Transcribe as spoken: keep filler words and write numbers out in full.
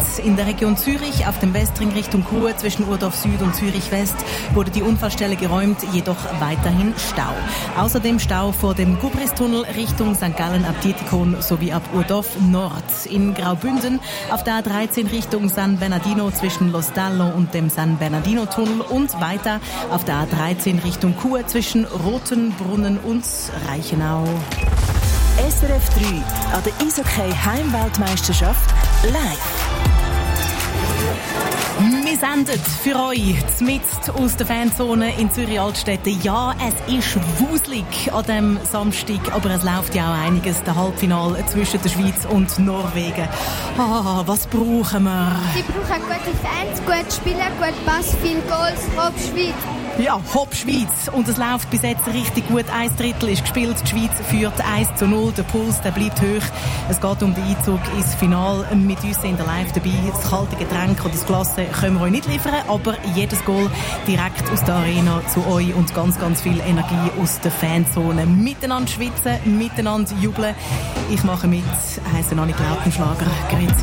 In der Region Zürich auf dem Westring Richtung Chur zwischen Urdorf Süd und Zürich West wurde die Unfallstelle geräumt, jedoch weiterhin Stau. Außerdem Stau vor dem Gubristunnel Richtung Sankt Gallen ab Dietikon sowie ab Urdorf Nord. In Graubünden auf der A dreizehn Richtung San Bernardino zwischen Los Dallo und dem San Bernardino Tunnel und weiter auf der A dreizehn Richtung Chur zwischen Rotenbrunnen und Reichenau. S R F drei an der Eishockey-Heimweltmeisterschaft live. Wir senden für euch mitten aus der Fanzone in Zürich-Altstädte. Ja, es ist wuselig an diesem Samstag, aber es läuft ja auch einiges. Der Halbfinale zwischen der Schweiz und Norwegen. Ah, was brauchen wir? Sie brauchen gute Fans, gute Spieler, guten Pass, viel Goals, Hopp Schweiz. Ja, Hopp Schweiz. Und es läuft bis jetzt richtig gut. Ein Drittel ist gespielt. Die Schweiz führt eins zu null. Der Puls, der bleibt hoch. Es geht um den Einzug ins Finale. Mit uns sind wir live dabei. Das kalte Getränk oder das Glas können wir euch nicht liefern, aber jedes Goal direkt aus der Arena zu euch und ganz, ganz viel Energie aus der Fanzone. Miteinander schwitzen, miteinander jubeln. Ich mache mit. Heisst Annik Lautenschlager. Grüezi.